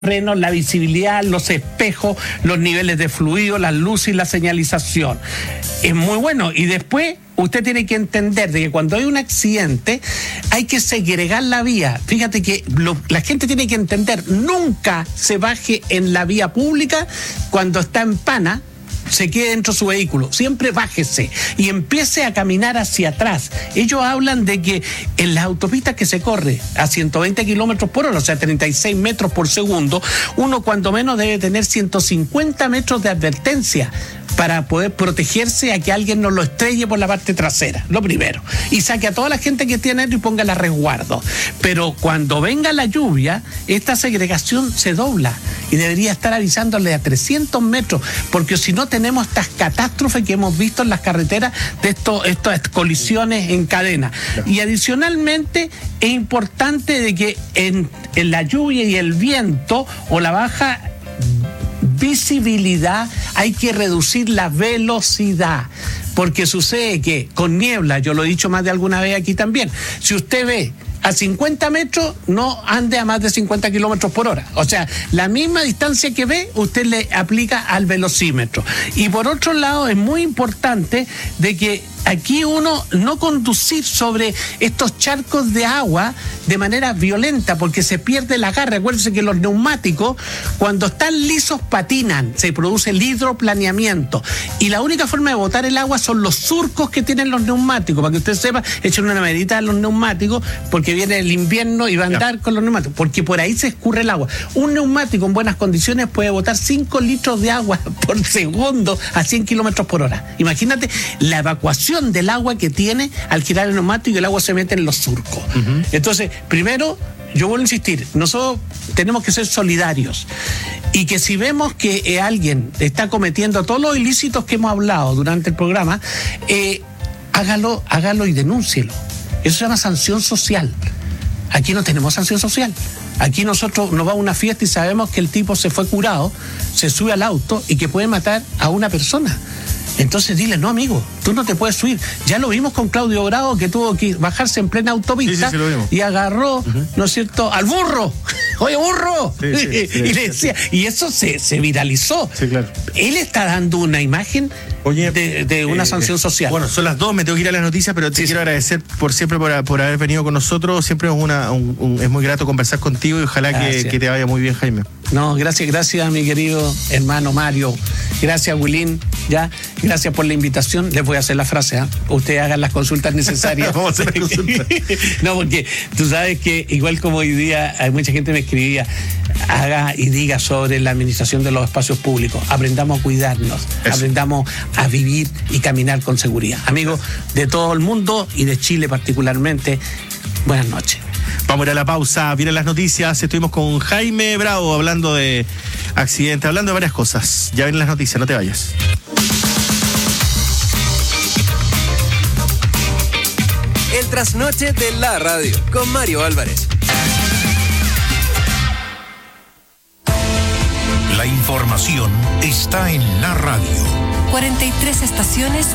terreno, la visibilidad, los espejos, los niveles de fluido, las luces y la señalización. Es muy bueno. Y después usted tiene que entender de que cuando hay un accidente hay que segregar la vía. Fíjate que la gente tiene que entender, nunca se baje en la vía pública cuando está en pana, se quede dentro de su vehículo, siempre bájese y empiece a caminar hacia atrás. Ellos hablan de que en las autopistas que se corre a 120 kilómetros por hora, o sea 36 metros por segundo, uno cuando menos debe tener 150 metros de advertencia para poder protegerse a que alguien no lo estrelle por la parte trasera, lo primero, y saque a toda la gente que tiene dentro y ponga a resguardo. Pero cuando venga la lluvia, esta segregación se dobla y debería estar avisándole a 300 metros, porque si no tenemos estas catástrofes que hemos visto en las carreteras de estas colisiones en cadena. Y adicionalmente es importante de que en la lluvia y el viento o la baja visibilidad hay que reducir la velocidad, porque sucede que con niebla, yo lo he dicho más de alguna vez aquí también, si usted ve a 50 metros, no ande a más de 50 kilómetros por hora. O sea, la misma distancia que ve, usted le aplica al velocímetro. Y por otro lado, es muy importante de que aquí uno no conducir sobre estos charcos de agua de manera violenta, porque se pierde el agarre. Acuérdense que los neumáticos, cuando están lisos, patinan, se produce el hidroplaneamiento. Y la única forma de botar el agua son los surcos que tienen los neumáticos. Para que usted sepa, echen una medida a los neumáticos, porque viene el invierno y va a andar con los neumáticos, porque por ahí se escurre el agua. Un neumático en buenas condiciones puede botar 5 litros de agua por segundo a 100 kilómetros por hora. Imagínate la evacuación del agua que tiene al girar el neumático y el agua se mete en los surcos. Entonces, primero, yo vuelvo a insistir, nosotros tenemos que ser solidarios y que si vemos que alguien está cometiendo todos los ilícitos que hemos hablado durante el programa, hágalo y denúncielo. Eso se llama sanción social. Aquí no tenemos sanción social. Aquí nosotros nos vamos a una fiesta y sabemos que el tipo se fue curado, se sube al auto y que puede matar a una persona. Entonces dile, no amigo, tú no te puedes subir. Ya lo vimos con Claudio Bravo, que tuvo que bajarse en plena autopista y agarró, ¿no es cierto?, al burro. Oye, burro. Y le decía, y eso se viralizó. Sí, claro. Él está dando una imagen de una sanción social. Bueno, son las 2, me tengo que ir a las noticias, pero te quiero agradecer por haber venido con nosotros. Siempre es muy grato conversar contigo y ojalá que te vaya muy bien, Jaime. No, gracias mi querido hermano Mario. Gracias, Wilín. Gracias por la invitación. Les voy a hacer la frase, ustedes hagan las consultas necesarias. Vamos a hacer las consultas. No, porque tú sabes que igual como hoy día hay mucha gente me escribía, haga y diga sobre la administración de los espacios públicos. Aprendamos a cuidarnos, aprendamos a vivir y caminar con seguridad. Amigos de todo el mundo y de Chile particularmente, buenas noches. Vamos a ir a la pausa, vienen las noticias. Estuvimos con Jaime Bravo hablando de accidentes, hablando de varias cosas. Ya vienen las noticias, no te vayas. El trasnoche de la radio con Mario Álvarez. La información está en la radio. 43 estaciones